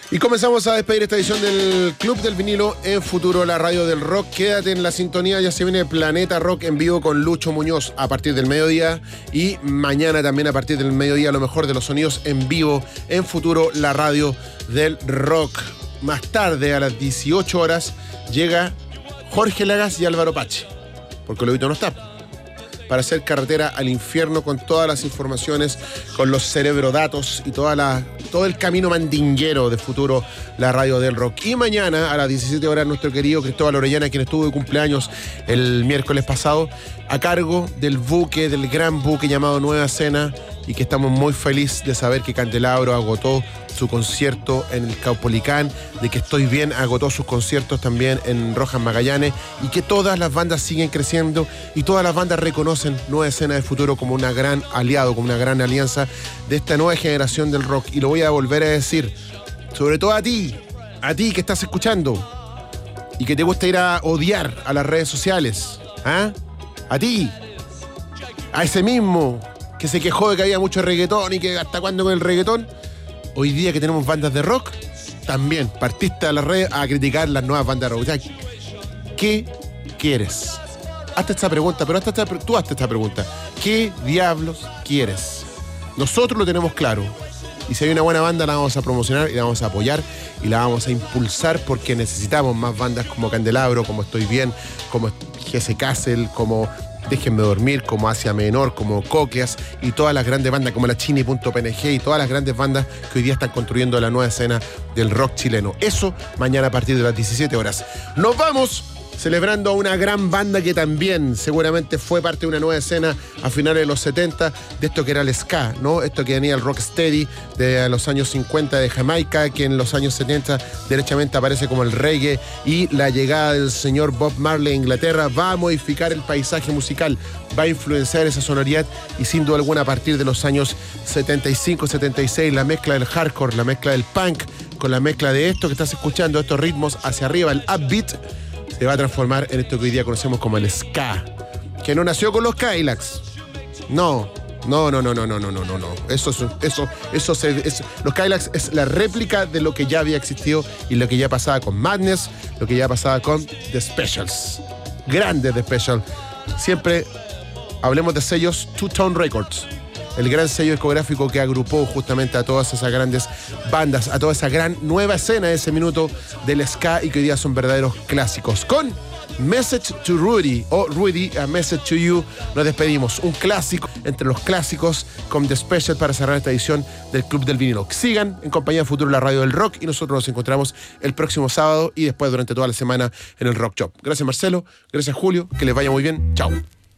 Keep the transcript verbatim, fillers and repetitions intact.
Y comenzamos a despedir esta edición del Club del Vinilo en Futuro, la radio del rock. Quédate en la sintonía, ya se viene Planeta Rock en vivo con Lucho Muñoz a partir del mediodía. Y mañana también a partir del mediodía, lo mejor de los sonidos en vivo en Futuro, la radio del rock. Más tarde, a las dieciocho horas, llega Jorge Lagas y Álvaro Pache, porque Lobito no está, para hacer carretera al infierno con todas las informaciones, con los cerebrodatos y toda la, todo el camino mandinguero de Futuro, la radio del rock. Y mañana a las diecisiete horas nuestro querido Cristóbal Orellana, quien estuvo de cumpleaños el miércoles pasado, a cargo del buque, del gran buque llamado Nueva Cena, y que estamos muy felices de saber que Candelabro agotó su concierto en el Caupolicán, de que Estoy Bien agotó sus conciertos también en Rojas Magallanes, y que todas las bandas siguen creciendo y todas las bandas reconocen Nueva Escena de Futuro como una gran aliado, como una gran alianza de esta nueva generación del rock. Y lo voy a volver a decir, sobre todo a ti, a ti que estás escuchando y que te gusta ir a odiar a las redes sociales, ¿ah? A ti, a ese mismo que se quejó de que había mucho reggaetón y que hasta cuándo con el reggaetón. Hoy día que tenemos bandas de rock, también partiste a la red a criticar las nuevas bandas de rock. O sea, ¿qué quieres? Hazte esta pregunta, pero hazte esta, tú hazte esta pregunta. ¿Qué diablos quieres? Nosotros lo tenemos claro. Y si hay una buena banda, la vamos a promocionar y la vamos a apoyar y la vamos a impulsar, porque necesitamos más bandas como Candelabro, como Estoy Bien, como G S Castle, como Déjenme Dormir, como Asia Menor, como Cóqueas y todas las grandes bandas como la Chini punto P N G y todas las grandes bandas que hoy día están construyendo la nueva escena del rock chileno. Eso mañana a partir de las diecisiete horas. Nos vamos celebrando a una gran banda que también seguramente fue parte de una nueva escena a finales de los setenta, de esto que era el ska, ¿no? Esto que venía el rocksteady de los años cincuenta de Jamaica, que en los años setenta derechamente aparece como el reggae, y la llegada del señor Bob Marley a Inglaterra va a modificar el paisaje musical, va a influenciar esa sonoridad, y sin duda alguna a partir de los años setenta y cinco, setenta y seis, la mezcla del hardcore, la mezcla del punk, con la mezcla de esto que estás escuchando, estos ritmos hacia arriba, el upbeat, se va a transformar en esto que hoy día conocemos como el ska, que no nació con los Cadillacs. No, no, no, no, no, no, no, no, no. Eso, eso, eso, se, eso, los Cadillacs es la réplica de lo que ya había existido y lo que ya pasaba con Madness, lo que ya pasaba con The Specials. Grandes The Specials. Siempre hablemos de sellos Two Tone Records, el gran sello discográfico que agrupó justamente a todas esas grandes bandas, a toda esa gran nueva escena de ese minuto del ska, y que hoy día son verdaderos clásicos. Con Message to Rudy, o Rudy, A Message to You, nos despedimos. Un clásico entre los clásicos con The Special para cerrar esta edición del Club del Vinilo. Sigan en compañía de Futuro, la radio del rock, y nosotros nos encontramos el próximo sábado y después durante toda la semana en el Rock Shop. Gracias Marcelo, gracias Julio, que les vaya muy bien. Chao.